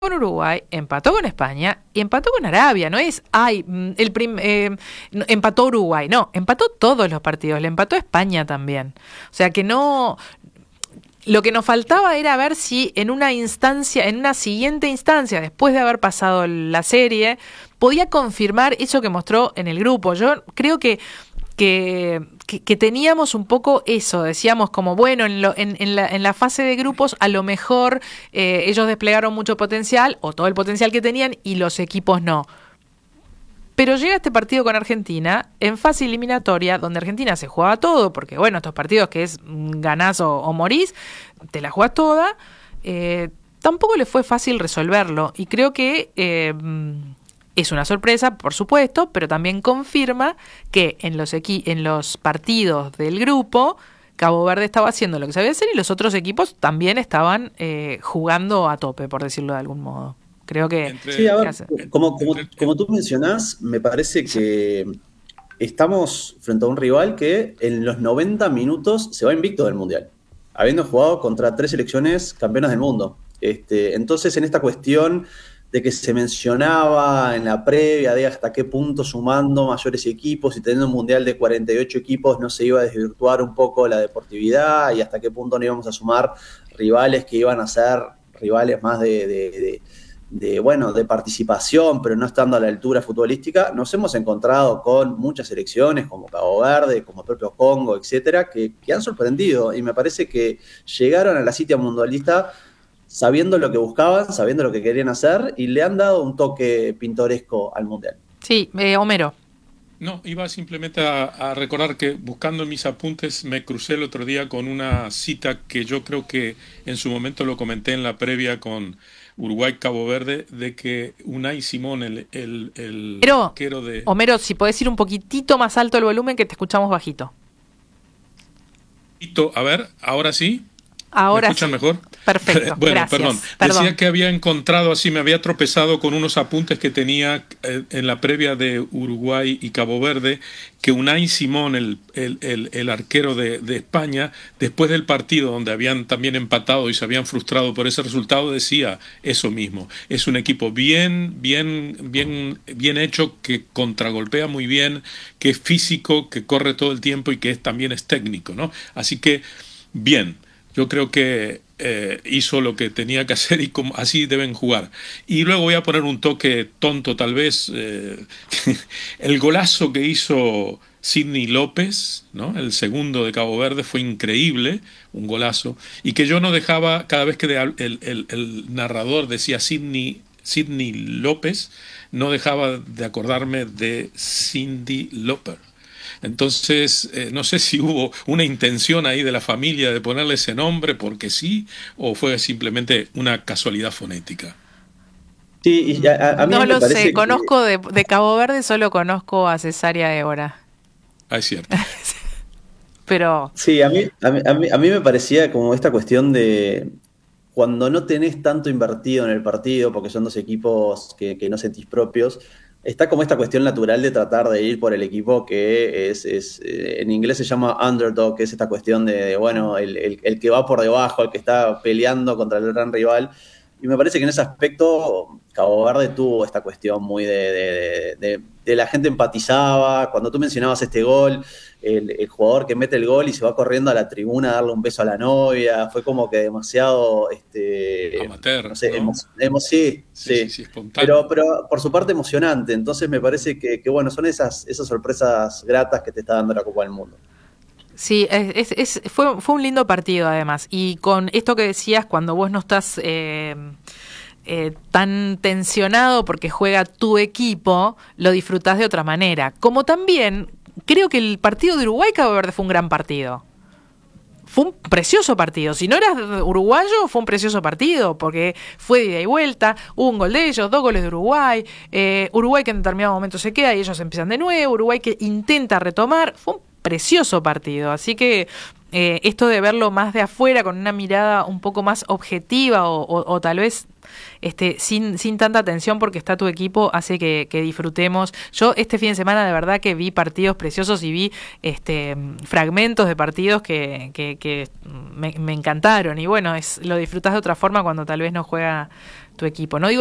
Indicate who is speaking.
Speaker 1: con Uruguay, empató con España y empató con Arabia. No es, empató Uruguay, no, empató todos los partidos, le empató a España también. O sea que no, lo que nos faltaba era ver si en una instancia, en una siguiente instancia, después de haber pasado la serie, podía confirmar eso que mostró en el grupo. Yo creo que teníamos un poco eso, decíamos como bueno, en la fase de grupos a lo mejor ellos desplegaron mucho potencial o todo el potencial que tenían y los equipos no. Pero llega este partido con Argentina en fase eliminatoria donde Argentina se jugaba todo, porque bueno, estos partidos que es ganás o morís, te la jugás toda, tampoco le fue fácil resolverlo y creo que es una sorpresa, por supuesto, pero también confirma que en los partidos del grupo Cabo Verde estaba haciendo lo que sabía hacer y los otros equipos también estaban jugando a tope, por decirlo de algún modo. Creo que...
Speaker 2: Sí, a ver, como tú mencionás, me parece que estamos frente a un rival que en los 90 minutos se va invicto del Mundial, habiendo jugado contra 3 selecciones campeonas del mundo. Entonces, en esta cuestión de que se mencionaba en la previa de hasta qué punto sumando mayores equipos y teniendo un mundial de 48 equipos no se iba a desvirtuar un poco la deportividad y hasta qué punto no íbamos a sumar rivales que iban a ser rivales más de participación, pero no estando a la altura futbolística, nos hemos encontrado con muchas selecciones como Cabo Verde, como el propio Congo, etcétera, que han sorprendido y me parece que llegaron a la cita mundialista sabiendo lo que buscaban, sabiendo lo que querían hacer y le han dado un toque pintoresco al Mundial.
Speaker 1: Sí, Homero.
Speaker 3: No, iba simplemente a recordar que buscando mis apuntes me crucé el otro día con una cita que yo creo que en su momento lo comenté en la previa con Uruguay-Cabo Verde, de que Unai Simón, el arquero de...
Speaker 1: Homero, si podés ir un poquitito más alto el volumen que te escuchamos bajito.
Speaker 3: A ver, ¿ahora sí?
Speaker 1: Ahora
Speaker 3: ¿me escuchan
Speaker 1: sí.
Speaker 3: mejor?
Speaker 1: Perfecto,
Speaker 3: bueno,
Speaker 1: gracias.
Speaker 3: Perdón. Decía que había encontrado así, me había tropezado con unos apuntes que tenía en la previa de Uruguay y Cabo Verde, que Unai Simón, el arquero de España, después del partido donde habían también empatado y se habían frustrado por ese resultado, decía eso mismo. Es un equipo bien hecho, que contragolpea muy bien, que es físico, que corre todo el tiempo y que también es técnico, ¿no? Así que, bien. Yo creo que hizo lo que tenía que hacer y así deben jugar. Y luego voy a poner un toque tonto tal vez. El golazo que hizo Sidney López, ¿no? El segundo de Cabo Verde, fue increíble, un golazo. Y que yo no dejaba, cada vez que el narrador decía Sidney López, no dejaba de acordarme de Cyndi Lauper. Entonces, no sé si hubo una intención ahí de la familia de ponerle ese nombre porque sí, o fue simplemente una casualidad fonética.
Speaker 2: Sí, y a mí
Speaker 1: no
Speaker 2: me
Speaker 1: lo
Speaker 2: parece
Speaker 1: sé, conozco de Cabo Verde, solo conozco a Cesárea Évora.
Speaker 3: Ah, es cierto.
Speaker 1: Pero...
Speaker 2: Sí, a mí me parecía como esta cuestión de cuando no tenés tanto invertido en el partido, porque son dos equipos que no sentís propios, está como esta cuestión natural de tratar de ir por el equipo que en inglés se llama underdog, que es esta cuestión de bueno, el que va por debajo, el que está peleando contra el gran rival. Y me parece que en ese aspecto Cabo Verde tuvo esta cuestión muy de la gente empatizaba. Cuando tú mencionabas este gol, el jugador que mete el gol y se va corriendo a la tribuna a darle un beso a la novia, fue como que demasiado
Speaker 3: amateur,
Speaker 2: no sé,
Speaker 3: ¿no?
Speaker 2: Sí,
Speaker 3: espontáneo.
Speaker 2: pero por su parte emocionante. Entonces me parece que bueno, son esas sorpresas gratas que te está dando la Copa del Mundo.
Speaker 1: Sí, fue un lindo partido además. Y con esto que decías, cuando vos no estás tan tensionado porque juega tu equipo, lo disfrutás de otra manera. Como también creo que el partido de Uruguay-Cabo Verde fue un gran partido. Fue un precioso partido. Si no eras uruguayo, fue un precioso partido, porque fue de ida y vuelta, hubo un gol de ellos, 2 goles de Uruguay, Uruguay que en determinado momento se queda y ellos empiezan de nuevo, Uruguay que intenta retomar, fue un precioso partido, así que esto de verlo más de afuera, con una mirada un poco más objetiva o tal vez sin tanta tensión porque está tu equipo, hace que disfrutemos. Yo este fin de semana de verdad que vi partidos preciosos y vi fragmentos de partidos que me encantaron. Y bueno, lo disfrutás de otra forma cuando tal vez no juega tu equipo. No digo